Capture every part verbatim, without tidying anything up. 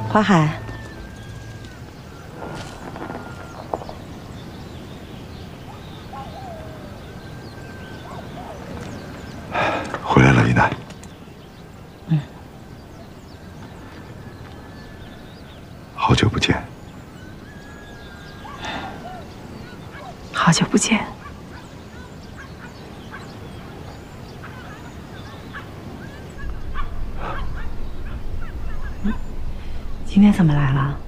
华海， 回来了，李楠。 嗯， 好久不见。 好久不见。今天怎么来了？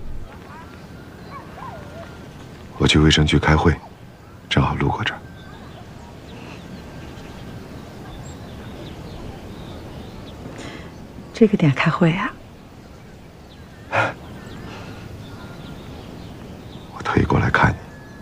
我去卫生局开会，正好路过这儿。 这个点开会啊？ 我特意过来看你。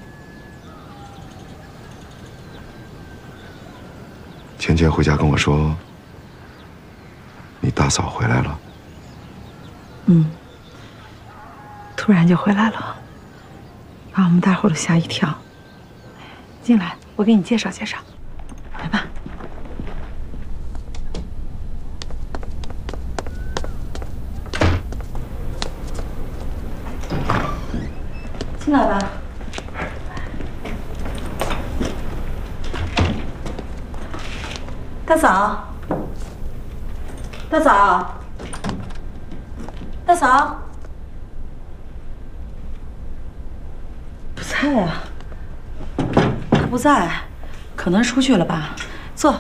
芊芊回家跟我说，你大嫂回来了。 嗯。突然就回来了，把我们大伙都吓一跳。进来，我给你介绍介绍。来吧。进来吧。大嫂，大嫂，大嫂。不在啊，他不在，可能出去了吧。坐。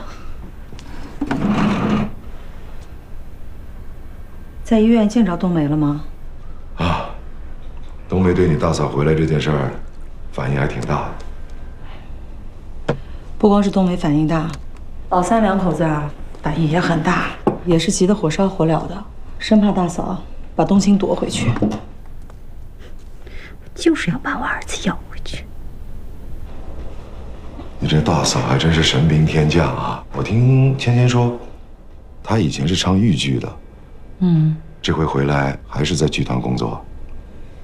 在医院见着冬梅了吗？ 啊，冬梅对你大嫂回来这件事儿，反应还挺大的。 不光是冬梅反应大，老三两口子啊反应也很大，也是急得火烧火燎的，生怕大嫂把冬青夺回去。 就是要把我儿子要回去。 你这大嫂还真是神兵天将啊！我听芊芊说，她以前是唱豫剧的， 嗯， 这回回来还是在剧团工作。